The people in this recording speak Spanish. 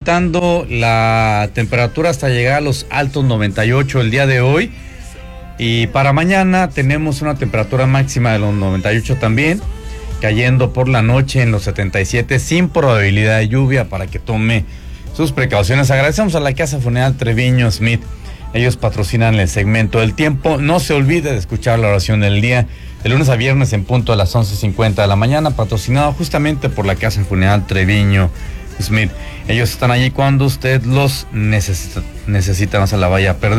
aumentando la temperatura hasta llegar a los altos 98 el día de hoy. Y para mañana tenemos una temperatura máxima de los 98 también, cayendo por la noche en los 77 sin probabilidad de lluvia, para que tome sus precauciones. Agradecemos a la Casa Funeral Treviño Smith. Ellos patrocinan el segmento del tiempo. No se olvide de escuchar la oración del día de lunes a viernes en punto a las 11:50 de la mañana, patrocinado justamente por la Casa Funeral Treviño Smith. Ellos están allí cuando usted los necesita, no se la vaya a perder.